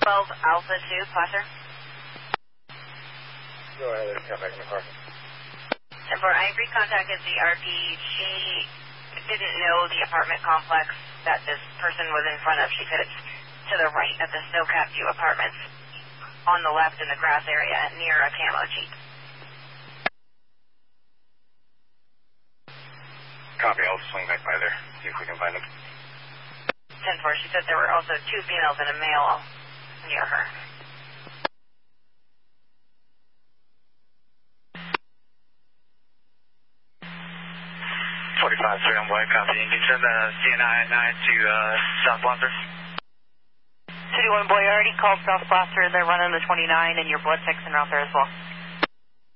12 Alpha 2, Placer. Go ahead and come back in the car. And for Ivory, contacted the RP. She didn't know the apartment complex that this person was in front of. She said it's to the right of the Snowcap View apartments, on the left in the grass area near a camo Jeep. Copy, I'll swing back by there, see if we can find them. 10-4, she said there were also 2 females and a male near her. 45-3 on White, copy. You can send the CNI at 9 to South Placer. City 1 boy, I already called South Placer. They're running the 29 and your blood techs are out there as well.